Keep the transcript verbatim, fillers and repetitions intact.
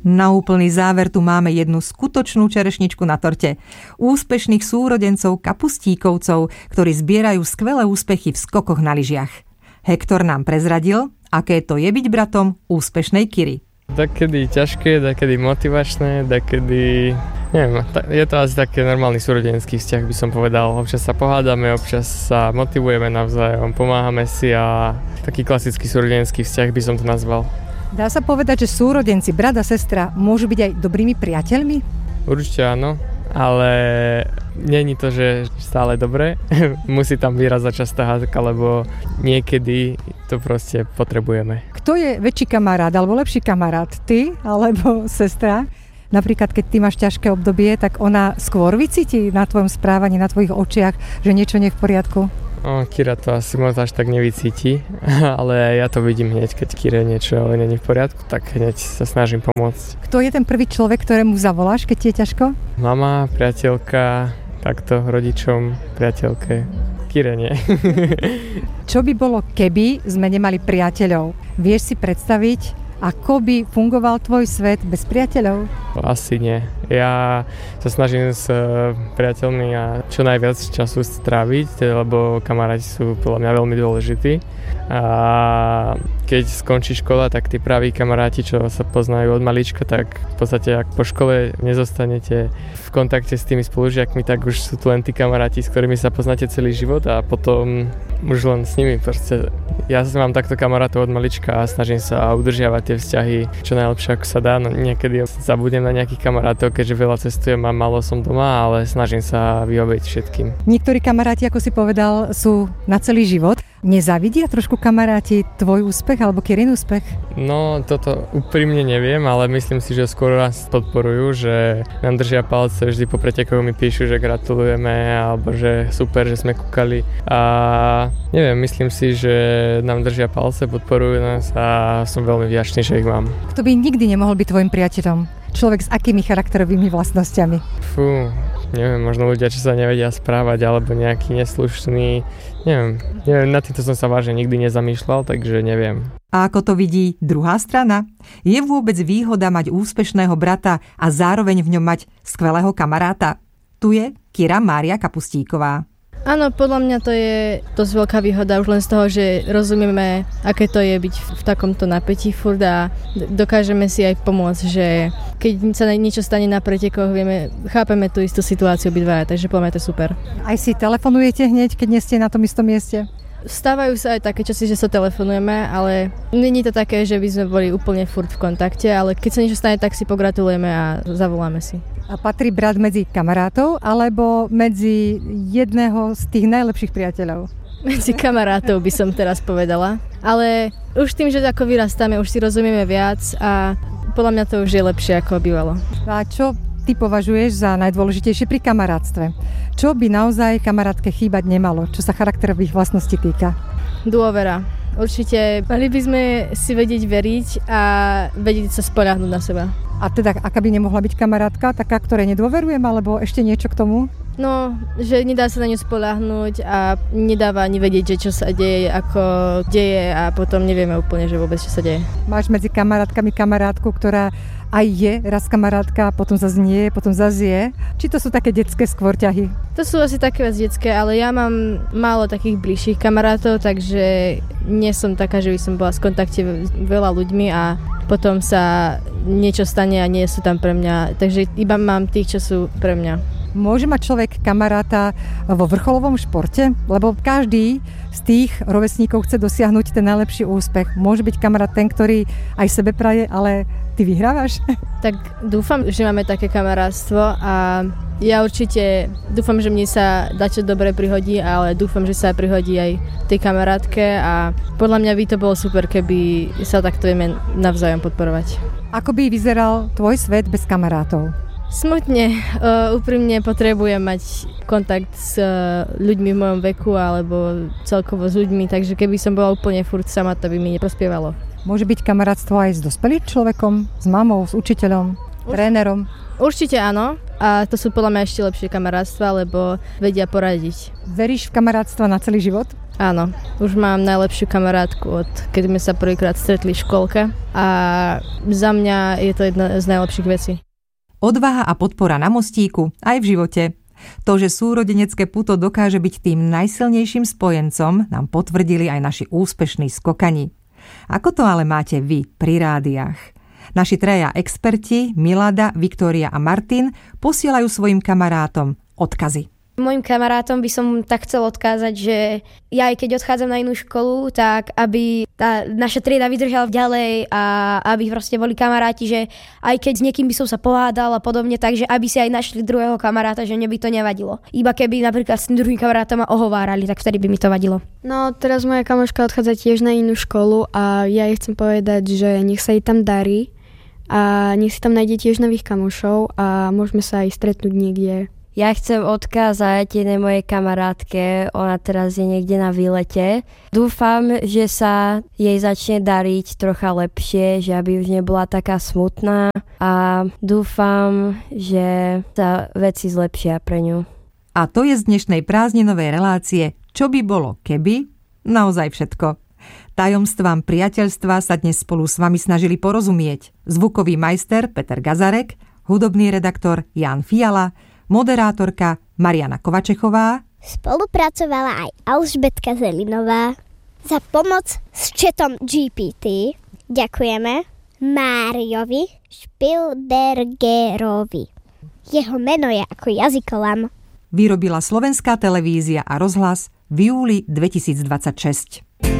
Na úplný záver tu máme jednu skutočnú čerešničku na torte. Úspešných súrodencov kapustíkovcov, ktorí zbierajú skvelé úspechy v skokoch na lyžiach. Hektor nám prezradil, aké to je byť bratom úspešnej Kiry. Takedy ťažké, takedy motivačné, takedy... Neviem, je to asi taký normálny súrodenský vzťah, by som povedal. Občas sa pohádame, občas sa motivujeme navzájom, pomáhame si a taký klasický súrodenský vzťah by som to nazval. Dá sa povedať, že súrodenci, brat a sestra, môžu byť aj dobrými priateľmi? Určite áno, ale nie je to, že stále dobre. Musí tam vyrazať častá hádka, lebo niekedy to proste potrebujeme. Kto je väčší kamarát alebo lepší kamarát? Ty alebo sestra? Napríklad, keď ty máš ťažké obdobie, tak ona skôr vycíti na tvojom správaní, na tvojich očiach, že niečo nie je v poriadku? O, Kira to asi moc až tak nevycíti, ale ja to vidím hneď, keď Kire niečo nie je v poriadku, tak hneď sa snažím pomôcť. Kto je ten prvý človek, ktorému zavoláš, keď ti je ťažko? Mama, priateľka, takto rodičom, priateľke. Kire nie. Čo by bolo, keby sme nemali priateľov? Vieš si predstaviť, ako by fungoval tvoj svet bez priateľov? Asi nie. Ja sa snažím s priateľmi a čo najviac času stráviť, lebo kamaráti sú podľa mňa veľmi dôležití. A keď skončí škola, tak tí praví kamaráti, čo sa poznajú od malička, tak v podstate ak po škole nezostanete v kontakte s tými spolužiakmi, tak už sú tu len tí kamaráti, s ktorými sa poznáte celý život a potom už len s nimi. Proste ja mám takto kamarátov od malička a snažím sa udržiavať tie vzťahy čo najlepšie ako sa dá. No, niekedy zabudnem na nejakých kamarátov, keďže veľa cestujem a málo som doma, ale snažím sa vyhovieť všetkým. Niektorí kamaráti, ako si povedal, sú na celý život. Nezávidia trošku kamaráti tvoj úspech alebo Kirin úspech? No, toto úprimne neviem, ale myslím si, že skôr nás podporujú, že nám držia palce, vždy po pretekoch mi píšu, že gratulujeme alebo že super, že sme kúkali a neviem, myslím si, že nám držia palce, podporujú nás a som veľmi vďačný, že ich mám. Kto by nikdy nemohol byť tvojim priateľom? Človek s akými charakterovými vlastnosťami? Fú, neviem, možno ľudia, čo sa nevedia správať, alebo nejaký neslušný, neviem, neviem, na týmto som sa vážne nikdy nezamýšľal, takže neviem. A ako to vidí druhá strana? Je vôbec výhoda mať úspešného brata a zároveň v ňom mať skvelého kamaráta? Tu je Kira Mária Kapustíková. Áno, podľa mňa to je dosť veľká výhoda už len z toho, že rozumieme, aké to je byť v takomto napätí furt a dokážeme si aj pomôcť, že keď sa niečo stane na pretekoch, vieme, chápeme tú istú situáciu obidvaja, takže podľa mňa to je super. Aj si telefonujete hneď, keď nie ste na tom istom mieste? Stávajú sa aj také časy, že sa telefonujeme, ale nie je to také, že by sme boli úplne furt v kontakte, ale keď sa niečo stane, tak si pogratulujeme a zavoláme si. A patrí brat medzi kamarátov alebo medzi jedného z tých najlepších priateľov? Medzi kamarátov by som teraz povedala. Ale už tým, že ako vyrastáme, už si rozumieme viac a podľa mňa to už je lepšie, ako bývalo. A čo ty považuješ za najdôležitejšie pri kamarátstve? Čo by naozaj kamarátke chýbať nemalo, čo sa charakterových vlastností týka? Dôvera. Určite mali by sme si vedieť veriť a vedieť sa spoľahnúť na seba. A teda, aká by nemohla byť kamarátka, taká, ktorej nedôverujem, alebo ešte niečo k tomu? No, že nedá sa na ňu spoľahnúť a nedáva ani vedieť, že čo sa deje, ako deje a potom nevieme úplne, že vôbec čo sa deje. Máš medzi kamarátkami kamarátku, ktorá aj je raz kamarátka, potom zase nie, potom zase je. Či to sú také detské skôr ťahy? To sú asi také viac detské, ale ja mám málo takých bližších kamarátov, takže nie som taká, že by som bola v kontakte veľa ľuďmi a potom sa niečo stane a nie sú tam pre mňa. Takže iba mám tých, čo sú pre mňa. Môže mať človek kamaráta vo vrcholovom športe? Lebo každý z tých rovesníkov chce dosiahnuť ten najlepší úspech. Môže byť kamarát ten, ktorý aj sebe praje, ale ty vyhrávaš? Tak dúfam, že máme také kamarátstvo a ja určite dúfam, že mne sa dačo dobre prihodí, ale dúfam, že sa prihodí aj tej kamarátke a podľa mňa by to bolo super, keby sa takto vieme navzájom podporovať. Ako by vyzeral tvoj svet bez kamarátov? Smutne, uh, úprimne potrebujem mať kontakt s uh, ľuďmi v mojom veku alebo celkovo s ľuďmi, takže keby som bola úplne furt sama, to by mi neprospievalo. Môže byť kamarátstvo aj s dospelým človekom, s mamou, s učiteľom, Ur- trénerom? Určite áno. a to sú podľa mňa ešte lepšie kamarátstva, lebo vedia poradiť. Veríš v kamarátstva na celý život? Áno, už mám najlepšiu kamarátku od keď sme sa prvýkrát stretli v škôlke a za mňa je to jedna z najlepších vecí. Odvaha a podpora na mostíku aj v živote. To, že súrodenecké puto dokáže byť tým najsilnejším spojencom, nám potvrdili aj naši úspešní skokani. Ako to ale máte vy pri rádiách? Naši traja experti, Milada, Viktória a Martin, posielajú svojim kamarátom odkazy. Mojim kamarátom by som tak chcel odkázať, že ja aj keď odchádzam na inú školu, tak aby tá naša trieda vydržala ďalej a aby proste boli kamaráti, že aj keď s niekým by som sa pohádal a podobne, takže aby si aj našli druhého kamaráta, že mne by to nevadilo. Iba keby napríklad s tým druhým kamarátom ma ohovárali, tak vtedy by mi to vadilo. No teraz moja kamoška odchádza tiež na inú školu a ja jej chcem povedať, že nech sa jej tam darí a nech si tam nájde tiež nových kamošov a môžeme sa aj stretnúť niekde. Ja chcem odkázať jednej mojej kamarátke, ona teraz je niekde na výlete. Dúfam, že sa jej začne dariť trocha lepšie, že aby už nebola taká smutná a dúfam, že sa veci zlepšia pre ňu. A to je z dnešnej prázdninovej relácie Čo by bolo keby? Naozaj všetko. Tajomstvám priateľstva sa dnes spolu s vami snažili porozumieť zvukový majster Peter Gazarek, hudobný redaktor Jan Fiala, moderátorka Mariana Kovačechová. Spolupracovala aj Alžbetka Zelinová. Za pomoc s chatom gé pé té ďakujeme Máriovi Špilbergerovi. Jeho meno je ako jazykolam. Vyrobila Slovenská televízia a rozhlas v júli dvetisícdvadsaťšesť.